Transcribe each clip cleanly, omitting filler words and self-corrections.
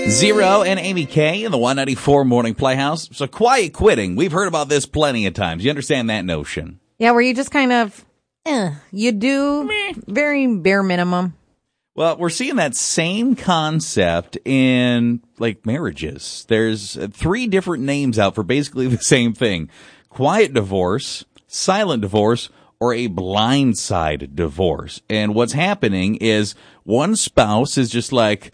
Zero and Amy K in the 194 Morning Playhouse. So quiet quitting. We've heard about this plenty of times. You understand that notion? Yeah, where you just kind of, you do very bare minimum. Well, we're seeing that same concept in, like, marriages. There's 3 different names out for basically the same thing. Quiet divorce, silent divorce, or a blindside divorce. And what's happening is one spouse is just like,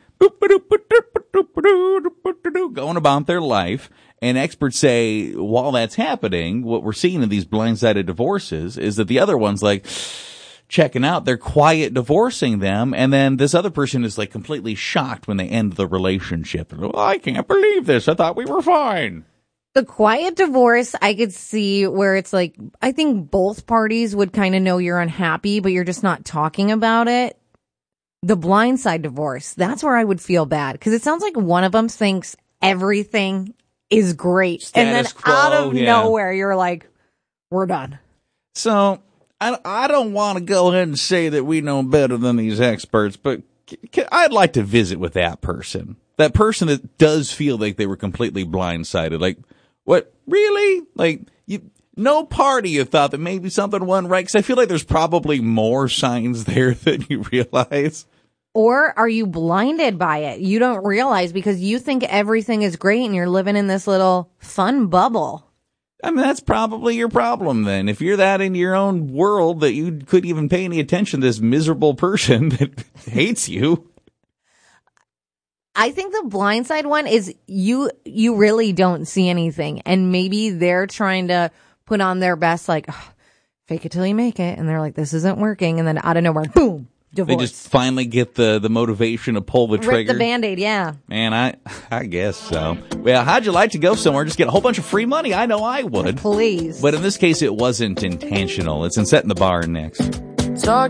going about their life, and experts say while that's happening, what we're seeing in these blindsided divorces is that the other one's like checking out, they're quiet divorcing them, and then this other person is like completely shocked when they end the relationship. Oh, I can't believe this. I thought we were fine. The quiet divorce, I could see where it's like, I think both parties would kind of know you're unhappy, but you're just not talking about it. The blindside divorce, that's where I would feel bad, because it sounds like one of them thinks everything is great. Status and then quo, out of nowhere, you're like, we're done. So I don't want to go ahead and say that we know better than these experts, but I'd like to visit with that person. That person that does feel like they were completely blindsided. Like, what? Really? Like, no part of you thought that maybe something wasn't right? Because I feel like there's probably more signs there than you realize. Or are you blinded by it? You don't realize because you think everything is great and you're living in this little fun bubble. I mean, that's probably your problem then. If you're that in your own world that you couldn't even pay any attention to this miserable person that hates you. I think the blindside one is you really don't see anything. And maybe they're trying to put on their best, like, fake it till you make it. And they're like, this isn't working. And then out of nowhere, boom, divorce. They just finally get the motivation to pull the trigger. Rip the Band-Aid, yeah. Man, I guess so. Well, how'd you like to go somewhere and just get a whole bunch of free money? I know I would. Please. But in this case, it wasn't intentional. It's in Setting the Bar next. Talk